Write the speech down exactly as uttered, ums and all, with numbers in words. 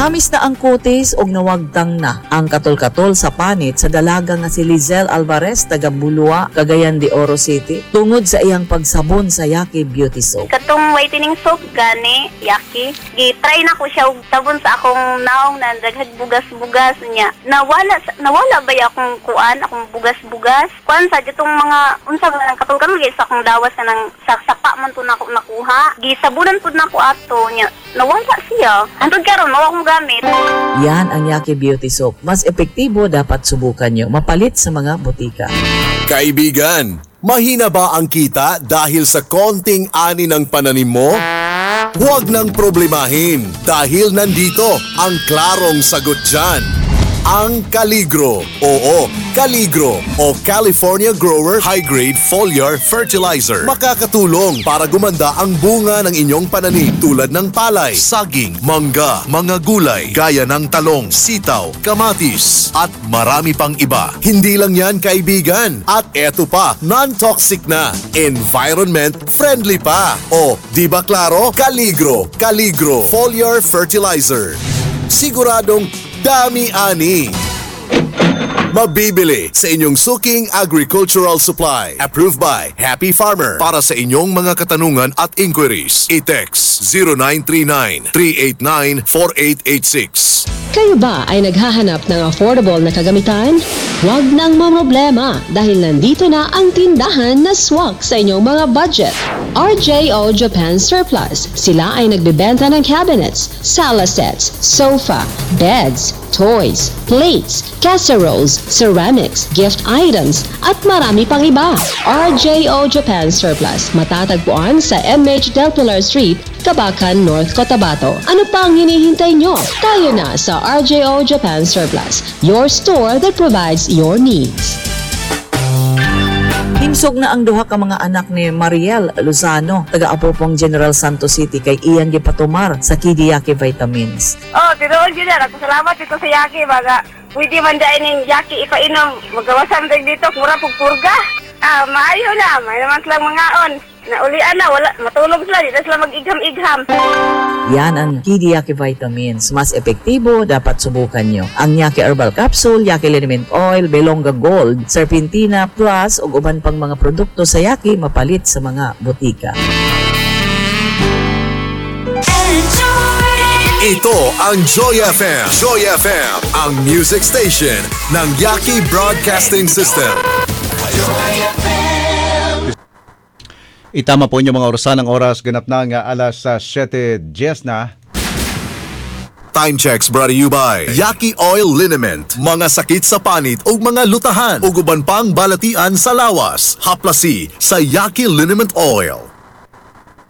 Namis na ang kutis og nawagtang na ang katol-katol sa panit sa dalaga nga si Lizelle Alvarez taga Bulua, Cagayan de Oro City tungod sa iyang pagsabon sa Yaki Beauty Soap. Katong whitening soap gani, Yaki, gi-try na ko siya og sabon sa akong naong na daghag bugas-bugas niya. Nawala nawala ba akong kuan, akong bugas-bugas? Kuan sa ditong mga unsa nga katol-katol sa akong dawas ka ng sa sapa man to nako nakuha. Gisabunan pud nako ato nya. Nawala siya. Antod karon mao akong gamit. Yan ang Yaki Beauty Soap. Mas epektibo, dapat subukan nyo. Mapalit sa mga butika. Kaibigan, mahina ba ang kita dahil sa konting ani ng pananim mo? Huwag nang problemahin dahil nandito ang klarong sagot dyan. Ang Caligro. Oo, Caligro o California Grower High Grade Foliar Fertilizer. Makakatulong para gumanda ang bunga ng inyong pananim tulad ng palay, saging, mangga, mga gulay, gaya ng talong, sitaw, kamatis, at marami pang iba. Hindi lang yan, kaibigan. At eto pa, non-toxic na, environment friendly pa. O, di ba klaro? Caligro, Caligro Foliar Fertilizer. Siguradong dami-ani. Mabibili sa inyong suking agricultural supply. Approved by Happy Farmer. Para sa inyong mga katanungan at inquiries, i-text zero nine three nine, three eight nine, four eight eight six. Kayo ba ay naghahanap ng affordable na kagamitan? Huwag nang mamroblema dahil nandito na ang tindahan na swak sa inyong mga budget. R J O Japan Surplus. Sila ay nagbebenta ng cabinets, sala sets, sofa, beds, toys, plates, casseroles, ceramics, gift items, at marami pang iba. R J O Japan Surplus. Matatagpuan sa M H Del Pilar Street, Cabacan, North Cotabato. Ano pa ang hinihintay nyo? Tayo na sa R J O Japan Surplus, your store that provides your needs. Himsog na ang duha ka mga anak ni Mariel Lozano, taga-Apopong General Santos City kay Ian Gipatumar sa Kidi Yaki Vitamins. Oh, tinuod yun na. Salamat dito sa Yaki. Baga, pwede man dyan yung Yaki ipainom. Magawasan tayo dito, kura pagpurga. Ah, maayo na. May naman silang mga on. Naulian na, wala, matulog sila. Dito sila mag-igham-igham. Yan ang Kidi Yaki Vitamins. Mas epektibo, dapat subukan nyo. Ang Yaki Herbal Capsule, Yaki Liniment Oil, Belonga Gold, Serpentina Plus, ug uban pang mga produkto sa Yaki mapalit sa mga butika. Ito ang Joy F M. Joy F M, ang music station ng Yaki Broadcasting System. Joy F M. Itama po inyong mga orasan ng oras, ganap na nga alas uh, seven ten na. Time checks brought to you by Yaki Oil Liniment. Mga sakit sa panit o mga lutahan, uguban pang balatian sa lawas. Haplasi sa Yaki Liniment Oil.